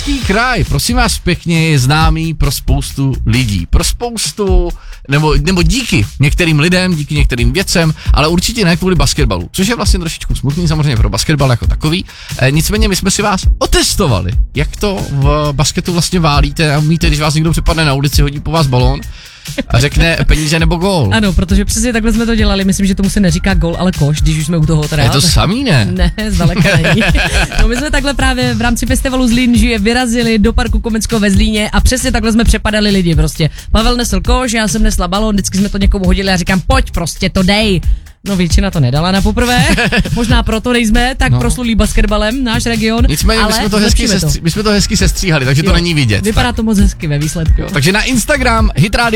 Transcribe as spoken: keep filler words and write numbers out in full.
Ústecký kraj, prosím vás pěkně, je známý pro spoustu lidí. Pro spoustu, nebo, nebo díky některým lidem, díky některým věcem, ale určitě ne kvůli basketbalu, což je vlastně trošičku smutný samozřejmě pro basketbal jako takový. E, nicméně my jsme si vás otestovali, jak to v basketu vlastně válíte a umíte, když vás někdo přepadne na ulici, hodí po vás balón a řekne peníze nebo gól. Ano, protože přesně takhle jsme to dělali, myslím, že tomu se neříká gól, ale koš, když už jsme u toho teda. Je to samý, ne? Ne, zdaleka není. No my jsme takhle právě v rámci festivalu Zlín žije vyrazili do parku Komenského ve Zlíně a přesně takhle jsme přepadali lidi prostě. Pavel nesl koš, já jsem nesla balón, vždycky jsme to někomu hodili a říkám, pojď prostě to dej. No většina to nedala na poprvé, možná proto nejsme tak no. proslulí basketbalem, náš region. Nicméně ale my jsme to hezky, sestří, my jsme to hezky sestříhali, takže jo, to není vidět. Vypadá tak. to moc hezky ve výsledku. Jo, takže na Instagram Hit Radio